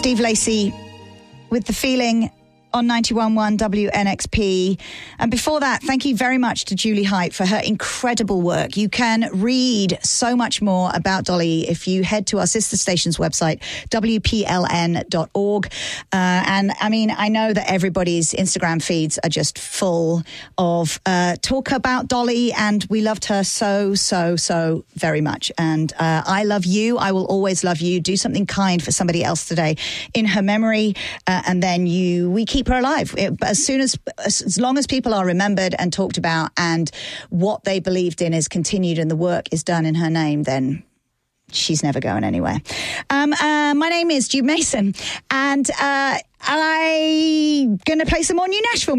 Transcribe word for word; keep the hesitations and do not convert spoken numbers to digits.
Steve Lacey with The Feeling on ninety-one point one W N X P. And before that, thank you very much to Julie Height for her incredible work. You can read so much more about Dolly if you head to our sister station's website, W P L N dot org. Uh, and I mean, I know that everybody's Instagram feeds are just full of uh, talk about Dolly, and we loved her so, so, so very much. And uh, I love you. I will always love you. Do something kind for somebody else today in her memory. Uh, and then you, we keep her alive. It, as soon as, as, as long as people are remembered and talked about and what they believed in is continued and the work is done in her name, then she's never going anywhere. Um, uh, my name is Jude Mason, and uh, I'm going to play some more new Nashville